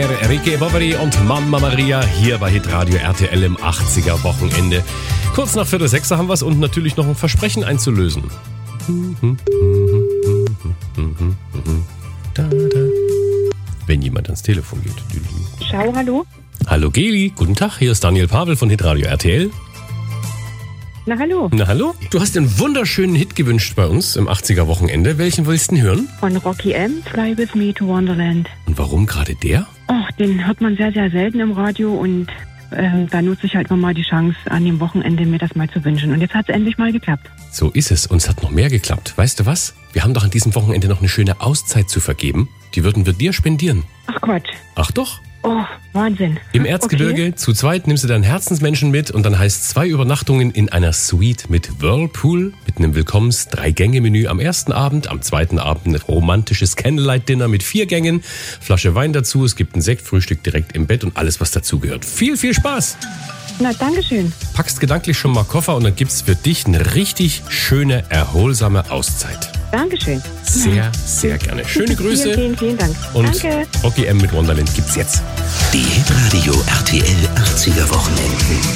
Ricky Bobbery und Mama Maria hier bei Hitradio RTL im 80er Wochenende. Kurz nach 5:45 haben wir es und natürlich noch ein Versprechen einzulösen. Wenn jemand ans Telefon geht. Schau, hallo. Hallo Geli, guten Tag, hier ist Daniel Pavel von Hitradio RTL. Na, hallo. Na hallo, du hast einen wunderschönen Hit gewünscht bei uns im 80er Wochenende. Welchen willst du denn hören? Von Rocky M, Fly With Me to Wonderland. Und warum gerade der? Ach, den hört man sehr, sehr selten im Radio und da nutze ich halt nochmal die Chance, an dem Wochenende mir das mal zu wünschen. Und jetzt hat es endlich mal geklappt. So ist es. Und es hat noch mehr geklappt. Weißt du was? Wir haben doch an diesem Wochenende noch eine schöne Auszeit zu vergeben. Die würden wir dir spendieren. Ach Quatsch. Ach doch. Oh, Wahnsinn. Im Erzgebirge, Okay. zu zweit nimmst du deinen Herzensmenschen mit und dann heißt 2 Übernachtungen in einer Suite mit Whirlpool, mit einem Willkommens-3-Gänge-Menü am ersten Abend, am zweiten Abend ein romantisches Candlelight-Dinner mit 4 Gängen, Flasche Wein dazu, es gibt ein Sektfrühstück direkt im Bett und alles, was dazugehört. Viel, viel Spaß! Na, dankeschön. Packst gedanklich schon mal Koffer und dann gibt's für dich eine richtig schöne, erholsame Auszeit. Dankeschön. Sehr, sehr gerne. Schöne Grüße. Vielen Dank. Und Danke. Rocky M mit Wonderland gibt's jetzt. Die Hitradio RTL 80er Wochenenden.